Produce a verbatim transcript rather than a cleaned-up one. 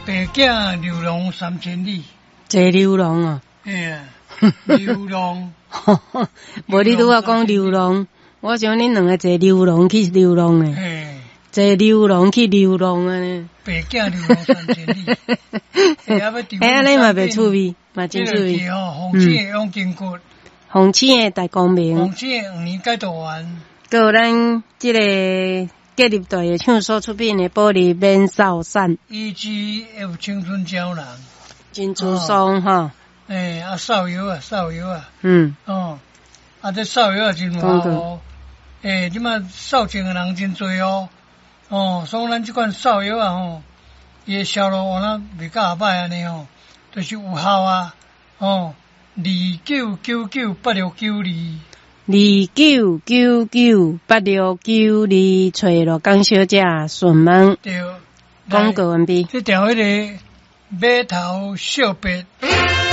白囝流浪三千里， 坐流浪啊！ 哎呀，流浪， 无你拄仔讲流浪，我想恁两个坐流浪去流浪诶， 哎， 坐流浪去流浪啊呢。 白囝流浪三千里，哎， 安尼嘛袂趣味，嘛真趣味。 哦，红星的永金骨， 红星的大光明， 红星的五年改造完， 还有咱即个隔入队的唱所出品的《玻璃免扫散》， 以及还有青春胶囊， 真珠松哈。 哎，啊扫油啊，扫油啊， 嗯， 哦，啊这扫油啊真有效哦，哎，即马扫净的人真多哦，哦，所以咱即款扫油啊吼，伊的销路往那袂甲歹安尼吼，就是有效啊，哦，二九九九八六九二， 二九九九八六九二，找罗江小姐询问。 对， 广告完毕。 这条迄个码头小白。